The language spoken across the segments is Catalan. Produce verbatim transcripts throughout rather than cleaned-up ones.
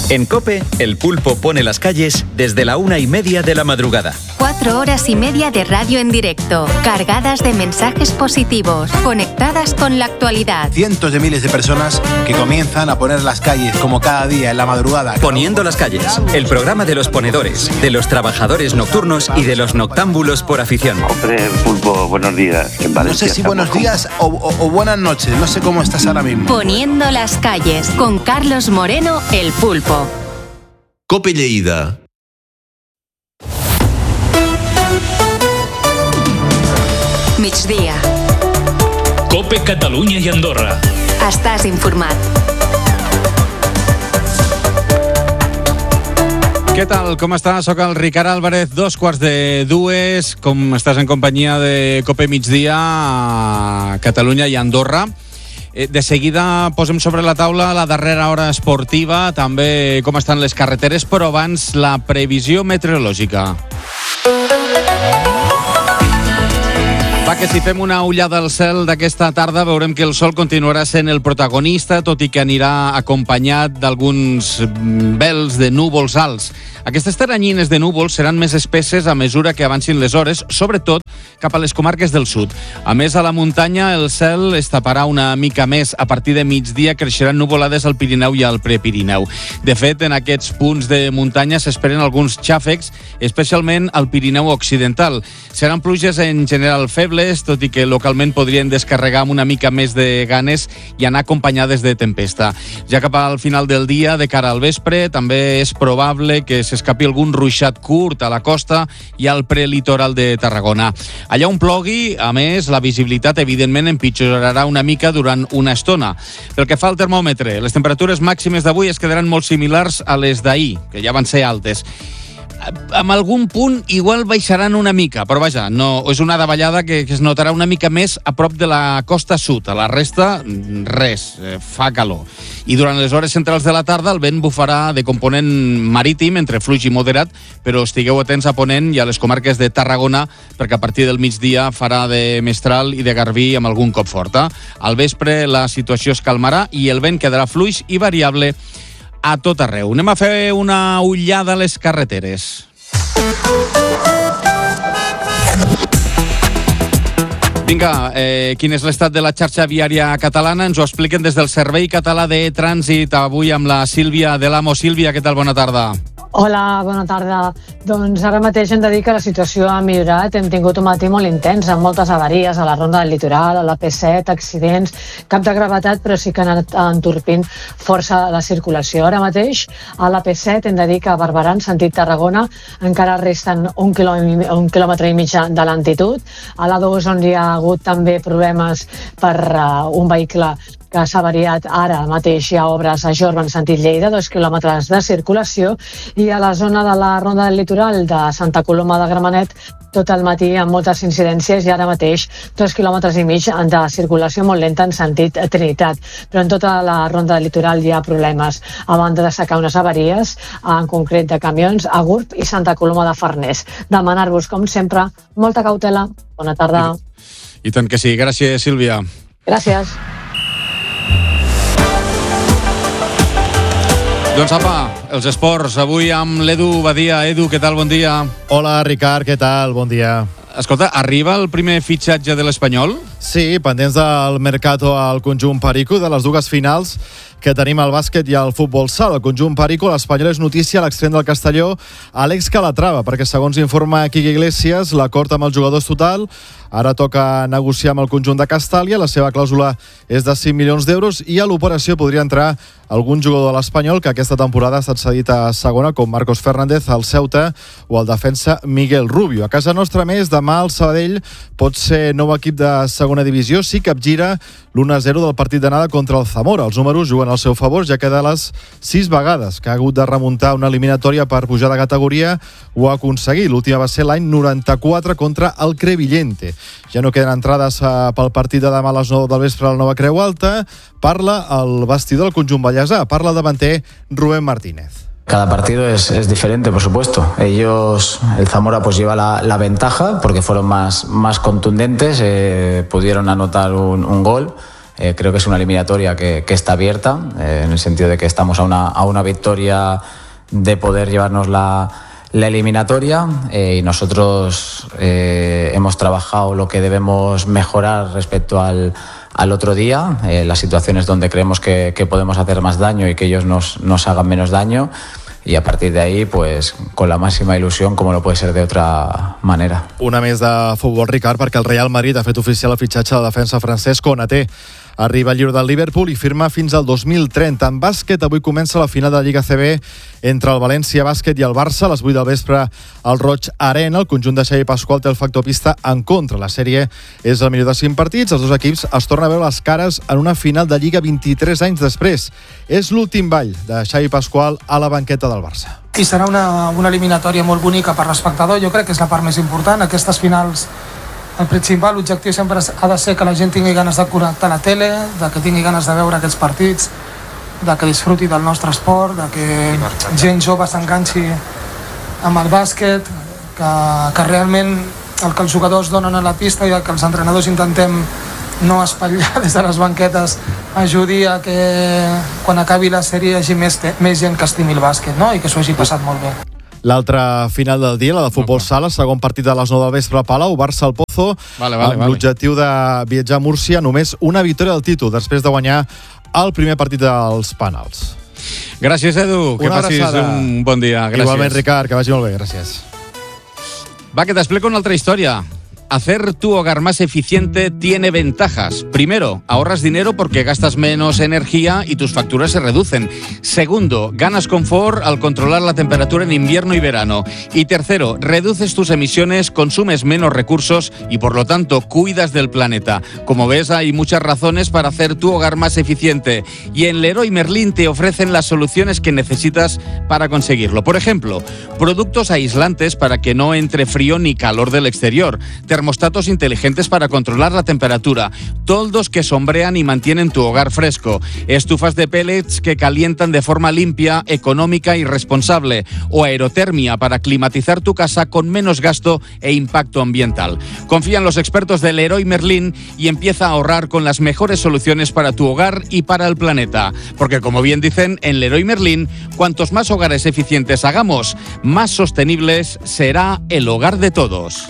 En COPE, El Pulpo pone las calles desde la una y media de la madrugada. Cuatro horas y media de radio en directo, cargadas de mensajes positivos, conectadas con la actualidad. Cientos de miles de personas que comienzan a poner las calles como cada día en la madrugada. Poniendo las calles, el programa de los ponedores, de los trabajadores nocturnos y de los noctámbulos por afición. Hombre, Pulpo, buenos días. En Valencia no sé si buenos días o, o, o buenas noches, no sé cómo estás ahora mismo. Poniendo las calles, con Carlos Moreno, El Pulpo. COPE Lleida. Migdia. COPE Catalunya i Andorra. Estàs informat. Què tal? Com estàs? Soc el Ricard Álvarez, dos quarts de dues. Com estàs en companyia de COPE Migdia a Catalunya i Andorra. De seguida posem sobre la taula la darrera hora esportiva, també com estan les carreteres, però abans la previsió meteorològica. Va, que si fem una ullada al cel d'aquesta tarda veurem que el sol continuarà sent el protagonista, tot i que anirà acompanyat d'alguns vels de núvols alts. Aquestes teranyines de núvols seran més espesses a mesura que avancin les hores, sobretot cap a les comarques del sud. A més, a la muntanya el cel es taparà una mica més. A partir de migdia creixeran nuvolades al Pirineu i al Prepirineu. De fet, en aquests punts de muntanya s'esperen alguns xàfecs, especialment al Pirineu occidental. Seran pluges en general febles, tot i que localment podrien descarregar amb una mica més de ganes i anar acompanyades de tempesta. Ja cap al final del dia, de cara al vespre, també és probable que s'escapi algun ruixat curt a la costa i al prelitoral de Tarragona. Allà on plogui, a més, la visibilitat evidentment empitjorarà una mica durant una estona. Pel que fa al termòmetre, les temperatures màximes d'avui es quedaran molt similars a les d'ahir, que ja van ser altes. Amb algun punt igual baixaran una mica, però vaja, no, és una davallada que, que es notarà una mica més a prop de la costa sud. A la resta, res, eh, fa calor. I durant les hores centrals de la tarda el vent bufarà de component marítim entre fluix i moderat, però estigueu atents a Ponent i a les comarques de Tarragona, perquè a partir del migdia farà de mestral i de garbí amb algun cop forta. Al vespre la situació es calmarà i el vent quedarà fluix i variable a tot arreu. Anem a fer una ullada a les carreteres. Vinga, eh, quin és l'estat de la xarxa viària catalana? Ens ho expliquen des del Servei Català de Trànsit, avui amb la Sílvia de l'Amo. Sílvia, què tal? Bona tarda. Hola, bona tarda. Doncs ara mateix hem de dir que la situació ha millorat. Hem tingut un matí molt intens, amb moltes avaries a la Ronda del Litoral, a la P set, accidents, cap de gravetat, però sí que han anat entorpint força la circulació. Ara mateix, a la P set, hem de dir que a Barberà, en sentit Tarragona, encara resten un, quilòmetre, un quilòmetre i mig de lentitud. A l'A dos, on hi ha hagut també problemes per uh, un vehicle que s'ha variat, ara mateix hi ha obres a Jorba en sentit Lleida, dos quilòmetres de circulació, i a la zona de la Ronda del Litoral de Santa Coloma de Gramenet tot el matí amb moltes incidències i ara mateix dos quilòmetres i mig de circulació molt lenta en sentit Trinitat. Però en tota la Ronda del Litoral hi ha problemes, a banda de sacar unes avaries, en concret de camions, a Gurb i Santa Coloma de Farners. Demanar-vos, com sempre, molta cautela. Bona tarda. I tant que sí. Gràcies, Sílvia. Gràcies. Doncs apa, els esports, avui amb l'Edu Badia. Edu, què tal? Bon dia. Hola, Ricard, què tal? Bon dia. Escolta, arriba el primer fitxatge de l'Espanyol? Sí, pendents del Mercato al conjunt perico, de les dues finals que tenim al bàsquet i al futbol sala. El conjunt perico, l'Espanyol és notícia a l'extrem del Castelló, Àlex Calatrava, perquè segons informa Quique Iglesias, l'acord amb els jugadors total. Ara toca negociar amb el conjunt de Castàlia, la seva clàusula és de cinc milions d'euros i a l'operació podria entrar algun jugador de l'Espanyol que aquesta temporada ha estat cedit a segona, com Marcos Fernández, al Ceuta, o el defensa Miguel Rubio. A casa nostra, més, demà el Sabadell pot ser nou equip de segona divisió si capgira l'u a zero del partit d'anada contra el Zamora. Els números juguen al seu favor, ja que de les sis vegades que ha hagut de remuntar una eliminatòria per pujar de categoria ho ha aconseguit. L'última va ser l'any noranta-quatre contra el Crevillente. Ja no queden entrades pel partit de demà a les nou del vespre a la Nova Creu Alta. Parla el vestidor del conjunt ballesà, parla el davanter Rubén Martínez. Cada partido es, es diferente, por supuesto. Ellos, el Zamora, pues lleva la, la ventaja porque fueron más, más contundentes, eh, pudieron anotar un, un gol. Eh, creo que es una eliminatoria que, que está abierta, eh, en el sentido de que estamos a una, a una victoria de poder llevarnos la, la eliminatoria eh, y nosotros eh, hemos trabajado lo que debemos mejorar respecto al, al otro día, eh, las situaciones donde creemos que, que podemos hacer más daño y que ellos nos, nos hagan menos daño. I a partir d'ahí, pues, con la màxima il·lusió, com no pot ser d'altra manera. Una més de futbol, Ricard, perquè el Real Madrid ha fet oficial el fitxatge de defensa francès Konaté. Arriba lliure del Liverpool i firma fins al dos mil trenta. En bàsquet, avui comença la final de la Lliga A C B entre el València Bàsquet i el Barça. A les vuit del vespre al Roig Arena. El conjunt de Xavi Pasqual té el factor pista en contra. La sèrie és el millor de cinc partits. Els dos equips es tornen a veure les cares en una final de Lliga vint-i-tres anys després. És l'últim ball de Xavi Pasqual a la banqueta del Barça. I serà una, una eliminatòria molt bonica per l'espectador. Jo crec que és la part més important. Aquestes finals, el principal objectiu sempre ha de ser que la gent tingui ganes de connectar a la tele, de que tingui ganes de veure aquests partits, de que disfruti del nostre esport, de que gent jove s'enganxi amb el bàsquet, que, que realment el que els jugadors donen a la pista i el que els entrenadors intentem no espatllar des de les banquetes ajudi a que quan acabi la sèrie hi hagi més, més gent que estimi el bàsquet, no? I que s'ho hagi passat molt bé. L'altra final del dia, la de futbol sala, segon partit a les nou del vespre a Palau, Barça al Pozo, vale, vale, amb vale. l'objectiu de viatjar a Múrcia, només una victòria del títol, després de guanyar el primer partit dels penals. Gràcies, Edu, que una passis abraçada. un bon dia. Gràcies. Igualment, Ricard, que vagi molt bé, gràcies. Va, que t'explico una altra història. Hacer tu hogar más eficiente tiene ventajas. Primero, ahorras dinero porque gastas menos energía y tus facturas se reducen. Segundo, ganas confort al controlar la temperatura en invierno y verano. Y tercero, reduces tus emisiones, consumes menos recursos y por lo tanto cuidas del planeta. Como ves, hay muchas razones para hacer tu hogar más eficiente. Y en Leroy Merlin te ofrecen las soluciones que necesitas para conseguirlo. Por ejemplo, productos aislantes para que no entre frío ni calor del exterior. Termostatos inteligentes para controlar la temperatura, toldos que sombrean y mantienen tu hogar fresco, estufas de pellets que calientan de forma limpia, económica y responsable, o aerotermia para climatizar tu casa con menos gasto e impacto ambiental. Confía en los expertos de Leroy Merlin y empieza a ahorrar con las mejores soluciones para tu hogar y para el planeta. Porque como bien dicen, en Leroy Merlin, cuantos más hogares eficientes hagamos, más sostenibles será el hogar de todos.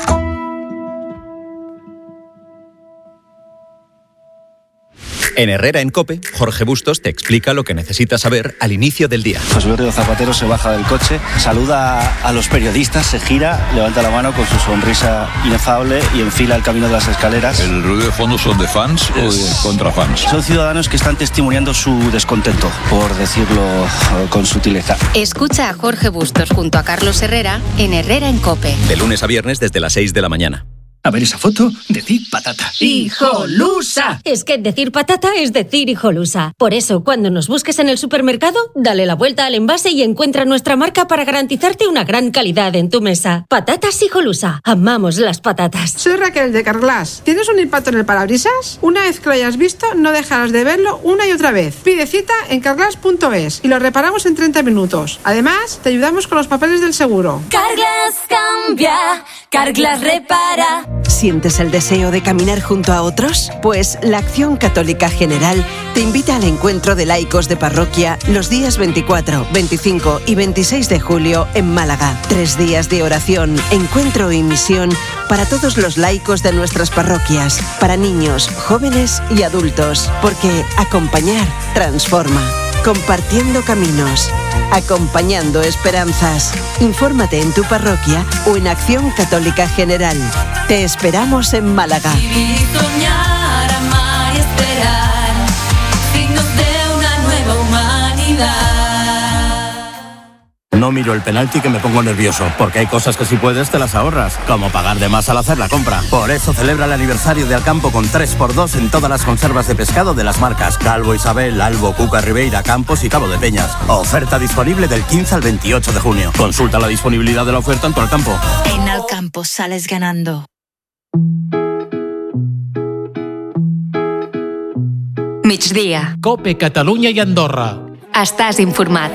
En Herrera en COPE, Jorge Bustos te explica lo que necesitas saber al inicio del día. José Berrio Zapatero se baja del coche, saluda a los periodistas, se gira, levanta la mano con su sonrisa inefable y enfila el camino de las escaleras. ¿El ruido de fondo son de fans o de contrafans? Son ciudadanos que están testimoniando su descontento, por decirlo con sutileza. Escucha a Jorge Bustos junto a Carlos Herrera en Herrera en COPE. De lunes a viernes desde las seis de la mañana. A ver esa foto, decir patata. ¡Hijolusa! Es que decir patata es decir hijolusa. Por eso, cuando nos busques en el supermercado, dale la vuelta al envase y encuentra nuestra marca para garantizarte una gran calidad en tu mesa. Patatas Hijolusa. Amamos las patatas. Soy Raquel de Carglass. ¿Tienes un impacto en el parabrisas? Una vez que lo hayas visto, no dejarás de verlo una y otra vez. Pide cita en carglass punto es y lo reparamos en treinta minutos. Además, te ayudamos con los papeles del seguro. Carglass cambia, Carglass repara. ¿Sientes el deseo de caminar junto a otros? Pues la Acción Católica General te invita al encuentro de laicos de parroquia los días veinticuatro, veinticinco y veintiséis de julio en Málaga. Tres días de oración, encuentro y misión para todos los laicos de nuestras parroquias, para niños, jóvenes y adultos, porque acompañar transforma. Compartiendo caminos, acompañando esperanzas. Infórmate en tu parroquia o en Acción Católica General. Te esperamos en Málaga. Vivir, soñar, amar y esperar, signos de una nueva humanidad. No miro el penalti que me pongo nervioso, porque hay cosas que si puedes te las ahorras, como pagar de más al hacer la compra. Por eso celebra el aniversario de Alcampo con tres por dos en todas las conservas de pescado de las marcas Calvo Isabel, Albo, Cuca Ribeira, Campos y Cabo de Peñas. Oferta disponible del quince al veintiocho de junio. Consulta la disponibilidad de la oferta en tu Alcampo. En Alcampo sales ganando. Migdia. COPE Catalunya i Andorra. Estàs informat.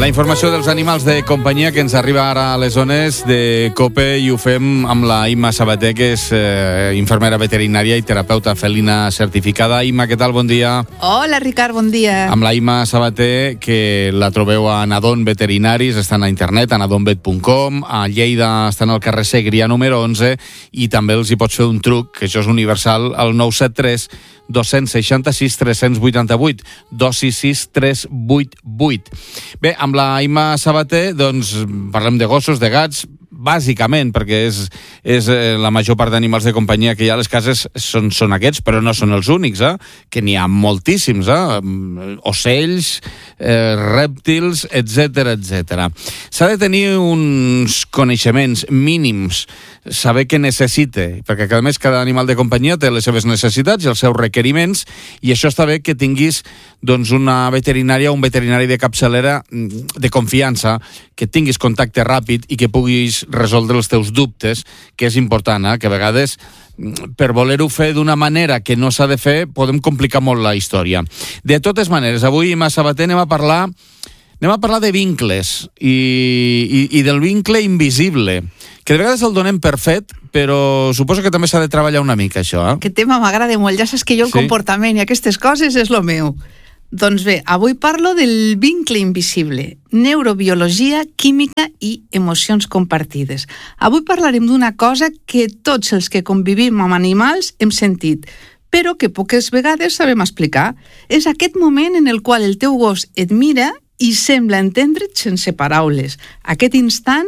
La informació dels animals de companyia que ens arriba ara a les zones de COPE i ho fem amb la Imma Sabater, que és eh, infermera veterinària i terapeuta felina certificada. Imma, què tal? Bon dia. Hola, Ricard, bon dia. Amb la Imma Sabater, que la trobeu a Nadon Veterinaris, estan a internet, a nadon vet punt com, a Lleida estan al carrer Segrià número onze, i també els hi pots fer un truc, que això és universal, al nou set tres dos seixanta sis tres vuitanta vuit, dos sis sis tres vuit vuit. Bé, amb la Imma Sabater, doncs, parlem de gossos, de gats, bàsicament, perquè és, és eh, la major part d'animals de companyia que hi ha a les cases són, són aquests, però no són els únics, eh? Que n'hi ha moltíssims, eh? Ocells, eh, rèptils, etcètera, etcètera. S'ha de tenir uns coneixements mínims, saber què necessita, perquè a més cada animal de companyia té les seves necessitats i els seus requeriments, i això està bé que tinguis doncs, una veterinària o un veterinari de capçalera de confiança, que tinguis contacte ràpid i que puguis resoldre els teus dubtes, que és important, eh? Que a vegades per voler-ho fer d'una manera que no s'ha de fer podem complicar molt la història. De totes maneres, avui, Imma Sabater, anem a parlar anem a parlar de vincles i, i, i del vincle invisible, que de vegades el donem per fet, però suposo que també s'ha de treballar una mica, això. Eh? Aquest tema m'agrada molt, ja saps que jo el Sí? comportament i aquestes coses és lo meu. Doncs bé, avui parlo del vincle invisible, neurobiologia, química i emocions compartides. Avui parlarem d'una cosa que tots els que convivim amb animals hem sentit, però que poques vegades sabem explicar. És aquest moment en el qual el teu gos et mira i sembla entendre't sense paraules. Aquest instant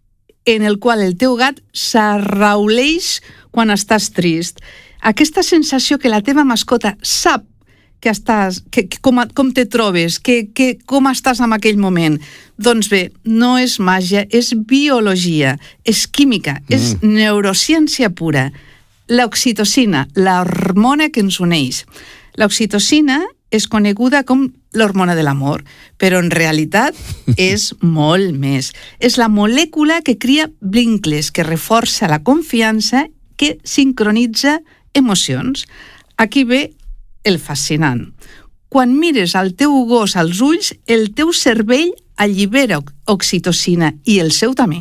en el qual el teu gat s'arrauleix quan estàs trist. Aquesta sensació que la teva mascota sap que estàs, que, que, com, com te trobes, que, que, com estàs en aquell moment. Doncs bé, no és màgia, és biologia, és química, mm. és neurociència pura. L'oxitocina, l'hormona que ens uneix. L'oxitocina és coneguda com l'hormona de l'amor, però en realitat és molt més. És la molècula que cria vincles, que reforça la confiança, que sincronitza emocions. Aquí ve el fascinant. Quan mires al teu gos als ulls, el teu cervell allibera oxitocina i el seu també.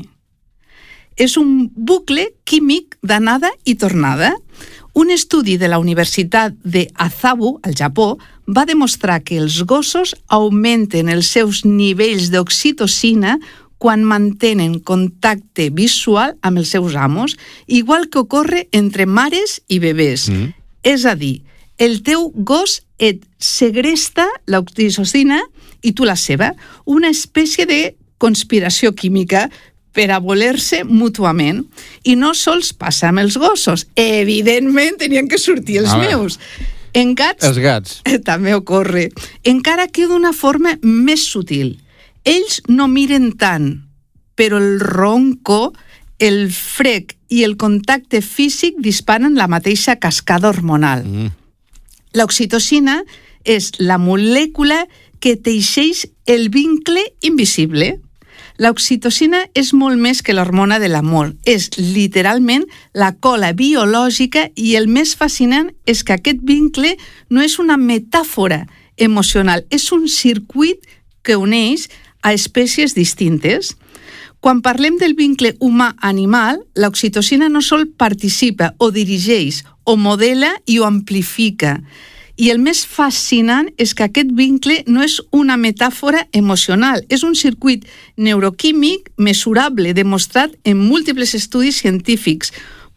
És un bucle químic d'anada i tornada. Un estudi de la Universitat de Azabu, al Japó, va demostrar que els gossos augmenten els seus nivells d'oxitocina quan mantenen contacte visual amb els seus amos, igual que ocorre entre mares i bebès. Mm. És a dir, el teu gos et segresta l'oxitocina i tu la seva, una espècie de conspiració química per a voler-se mútuament. I no sols passa amb els gossos. Evidentment, tenien que sortir els meus. En gats, els gats també ocorre. Encara que d'una forma més sutil. Ells no miren tant, però el ronco, el frec i el contacte físic disparen la mateixa cascada hormonal. Mm. L'oxitocina és la molècula que teixeix el vincle invisible. L'oxitocina és molt més que l'hormona de l'amor. És literalment la cola biològica i el més fascinant és que aquest vincle no és una metàfora emocional, és un circuit que uneix a espècies distintes. Quan parlem del vincle humà-animal, l'oxitocina no sol participa o dirigeix, o modela i ho amplifica. I el més fascinant és que aquest vincle no és una metàfora emocional, és un circuit neuroquímic mesurable, demostrat en múltiples estudis científics.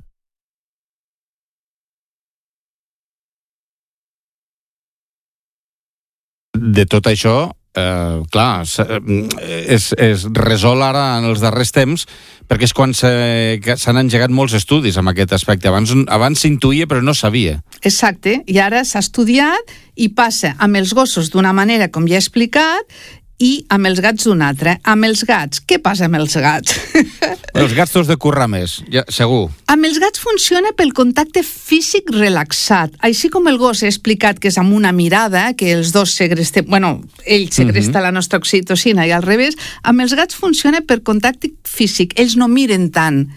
De tot això, eh, clar, es, es resol ara en els darrers temps, perquè és quan s'han engegat molts estudis en aquest aspecte. Abans, abans s'intuïa però no sabia. Exacte, i ara s'ha estudiat i passa amb els gossos d'una manera, com ja he explicat, i amb els gats d'una altra. Amb els gats, què passa amb els gats? Els gats tots de currar més, ja, segur. Amb els gats funciona pel contacte físic relaxat. Així com el gos he explicat que és amb una mirada, que els dos segrestem... Bueno, ell segresta uh-huh. la nostra oxitocina i al revés, amb els gats funciona per contacte físic. Ells no miren tant.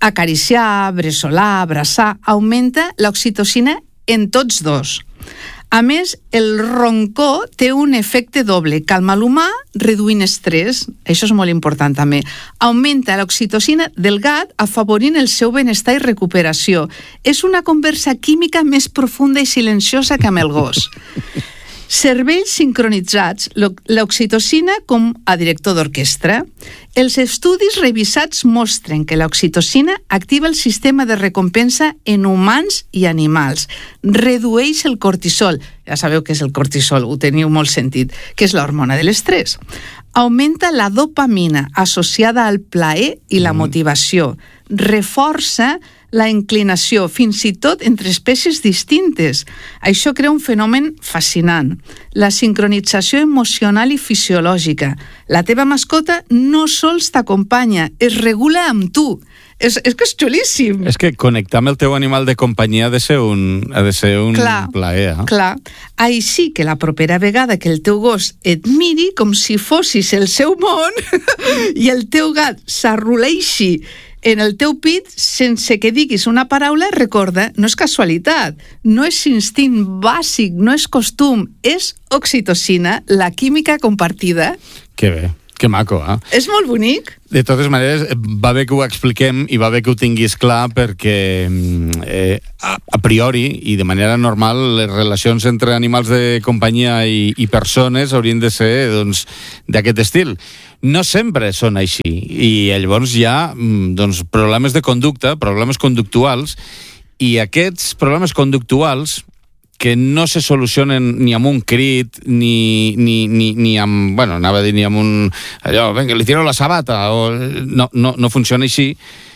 Acariciar, bressolar, abraçar, augmenta l'oxitocina en tots dos. A més, el roncó té un efecte doble. Calma l'humà, reduint estrès. Això és molt important també. Augmenta l'oxitocina del gat, afavorint el seu benestar i recuperació. És una conversa química més profunda i silenciosa que amb el gos. Cervells sincronitzats, l'oxitocina com a director d'orquestra. Els estudis revisats mostren que l'oxitocina activa el sistema de recompensa en humans i animals. Redueix el cortisol. Ja sabeu què és el cortisol, ho teniu molt sentit, que és l'hormona de l'estrès. Augmenta la dopamina associada al plaer i la motivació. Reforça la inclinació, fins i tot entre espècies distintes. Això crea un fenomen fascinant. La sincronització emocional i fisiològica. La teva mascota no sols t'acompanya, es regula amb tu. És, és que és xulíssim. És que connectar amb el teu animal de companyia ha de ser un, ha de ser un clar, plaer. Eh? Clar. Així que la propera vegada que el teu gos et miri com si fossis el seu món i el teu gat s'arroleixi en el teu pit sense que diguis una paraula, recorda, no és casualitat, no és instint bàsic, no és costum, és oxitocina, la química compartida. Que bé. Que maco, eh? És molt bonic. De totes maneres, va bé que ho expliquem i va bé que ho tinguis clar perquè eh, a, a priori i de manera normal les relacions entre animals de companyia i, i persones haurien de ser doncs, d'aquest estil. No sempre són així i llavors hi ha doncs, problemes de conducta, problemes conductuals i aquests problemes conductuals que no se solucionen ni amb un crit, ni, ni, ni, ni amb, bueno, anava a dir ni amb un, allò, venga, li tiro la sabata, o no, no, no funciona així.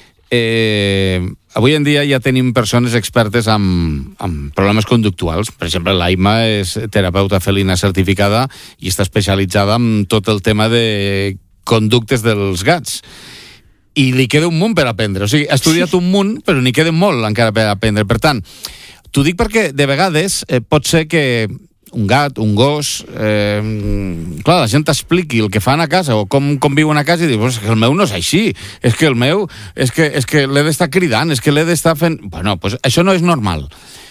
Eh, avui en dia ja tenim persones expertes amb, amb problemes conductuals. Per exemple, l'Aima és terapeuta felina certificada i està especialitzada en tot el tema de conductes dels gats. I li queda un munt per aprendre. O sigui, ha estudiat un munt, però n'hi queda molt encara per aprendre. Per tant, t'ho dic perquè de vegades eh, pot ser que un gat, un gos, eh, clar, la gent t'expliqui el que fan a casa o com, com viuen a casa i dius, pues, que el meu no és així, és que el meu és que, és que l'he d'estar cridant, és que l'he d'estar fent... Bueno, pues això no és normal.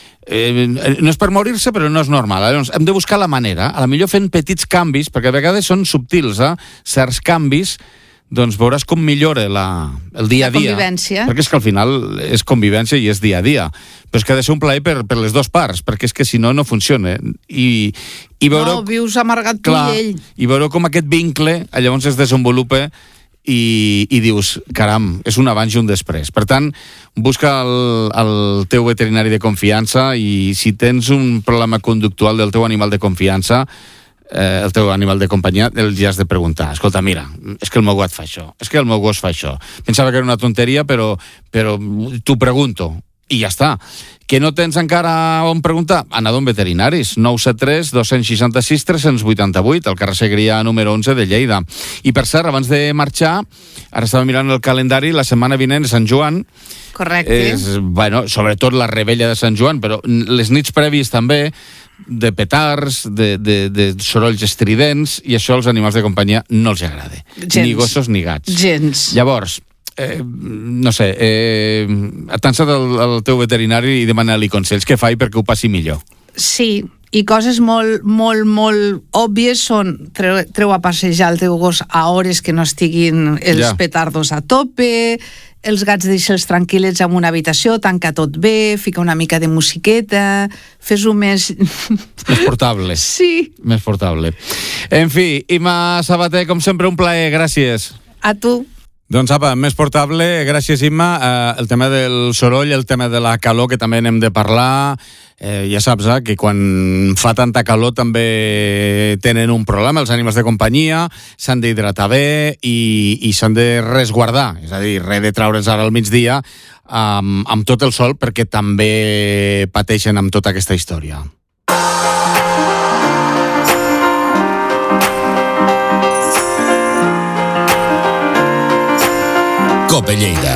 Eh, no és per morir-se, però no és normal. Llavors, hem de buscar la manera, a la millor fent petits canvis, perquè a vegades són subtils, eh? Certs canvis, doncs veuràs com millora la, el dia a dia. La convivència. Perquè és que al final és convivència i és dia a dia. Però és que ha de ser un plaer per, per les dues parts, perquè és que si no, no funciona. I, i veureu, no, vius amargat tu clar, i ell. I veureu com aquest vincle llavors es desenvolupa i, i dius, caram, és un abans i un després. Per tant, busca el, el teu veterinari de confiança i si tens un problema conductual del teu animal de confiança, Eh, el teu animal de companyia, el ja has de preguntar, escolta, mira, és que el meu gat fa això, és que el meu gos fa això. Pensava que era una tonteria, però, però t'ho pregunto, i ja està. Que no tens encara on preguntar? Anà d'on veterinaris, nou set tres dos sis sis tres vuit vuit, al carrer Segrià número onze de Lleida. I per cert, abans de marxar, ara estava mirant el calendari, la setmana vinent és Sant Joan. Correcte. És, bueno, sobretot la rebella de Sant Joan, però les nits prèvies també, de petards, de, de, de sorolls estridents, i això als animals de companyia no els agrada. Gens. Ni gossos ni gats. Gens. Llavors, eh, no sé, eh, atansa't al, al teu veterinari i demana-li consells que faci perquè ho passi millor. Sí, i coses molt, molt, molt òbvies són treu, treu a passejar el teu gos a hores que no estiguin els Ja. petardos a tope, els gats deixa'ls tranquil·lets en una habitació, tanca tot bé, fica una mica de musiqueta, fes-ho més... Més portable. Sí. Més portable. En fi, Imma Sabater, com sempre, un plaer, gràcies. A tu. Doncs apa, més portable, gràcies Imma. Eh, el tema del soroll, el tema de la calor, que també n'hem de parlar. Eh, ja saps eh, que quan fa tanta calor també tenen un problema els animals de companyia, s'han d'hidratar bé i, i s'han de resguardar, és a dir, res de traure'ns ara al migdia amb, amb tot el sol perquè també pateixen amb tota aquesta història. Cope Lleida.